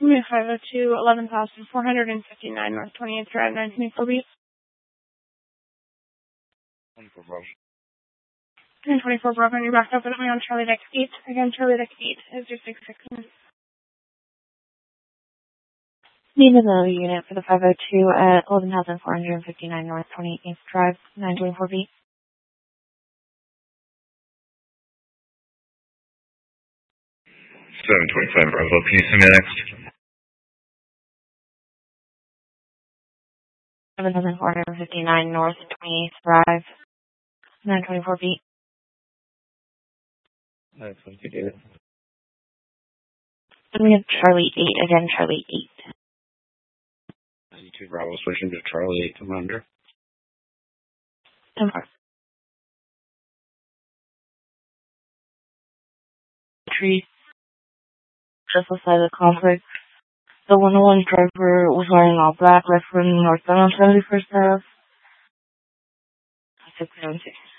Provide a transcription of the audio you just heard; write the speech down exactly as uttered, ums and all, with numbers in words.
five oh two, eleven thousand four hundred fifty-nine North twenty-eighth Drive, nine twenty-four B. twenty-four Bravo. nine twenty-four Bravo, and you're back up with me on Charlie Deck eight. Again, Charlie Deck eight is your six six nine. Need another unit for the five oh two at eleven thousand four hundred fifty-nine North twenty-eighth Drive, nine twenty-four B. seven twenty-five Bravo, can you send me the next? eleven thousand four hundred fifty-nine North twenty-eighth Drive, nine twenty-four B. That's what you did. And we have Charlie eight, again, Charlie eight. ninety-two Bravo, switching to Charlie eight, come under. ten four. Trees. Just outside the complex. The one oh one driver was wearing all black, left from northbound on seventy-first Ave. six seven six.